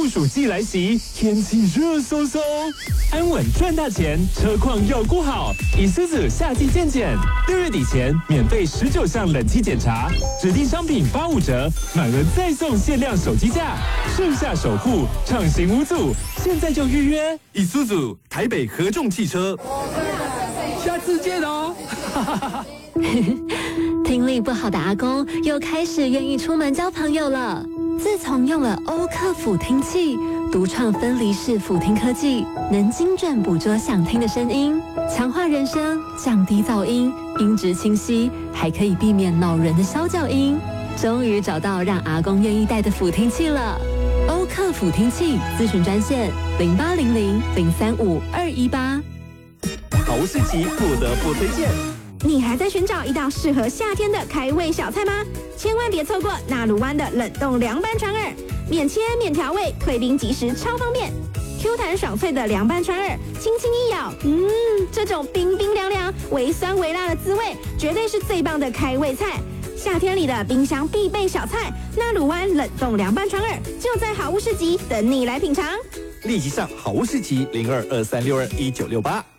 酷暑季来袭，天气热飕飕，安稳赚大钱，车况要顾好。以斯子夏季健检，6月底前免费19项冷气检查，指定商品85折，满额再送限量手机架，盛夏守护，畅行无阻，现在就预约。 以斯子台北合众汽车， 下次见哦。 听力不好的阿公又开始愿意出门交朋友了。自从用了欧克辅听器，独创分离式辅听科技，能精准捕捉想听的声音，强化人声，降低噪音，音质清晰，还可以避免恼人的烧噪音。终于找到让阿公愿意带的辅听器了。欧克辅听器咨询专线0800-035-218。 好市集不得不推荐。 你还在寻找一道适合夏天的开胃小菜吗？千万别错过纳鲁湾的冷冻凉拌川耳，免切免调味，退冰即食，超方便。Q 弹爽脆的凉拌川耳，轻轻一咬，这种冰冰凉凉、微酸微辣的滋味，绝对是最棒的开胃菜。夏天里的冰箱必备小菜，纳鲁湾冷冻凉拌川耳就在好物市集等你来品尝。 立即上好物市集0223621968。